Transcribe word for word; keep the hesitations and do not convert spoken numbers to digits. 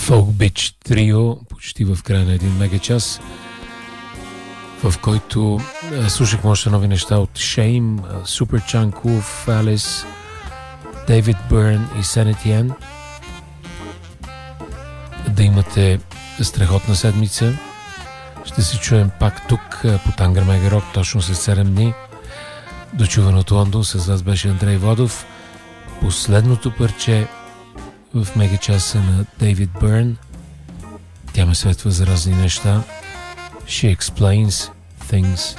Folk Beach Trio, почти в края на един мегачас, в който а, слушахме още нови неща от Shame, Superchunk, Wolf, Alice, David Byrne и Sanity N. Да имате страхотна седмица. Ще се чуем пак тук по Тангър Мега Рок точно след седем дни. Дочуван от Лондон, с вас беше Андрей Водов. Последното парче в мегачаса на David Byrne. Тя ме светва за разни неща. She explains things.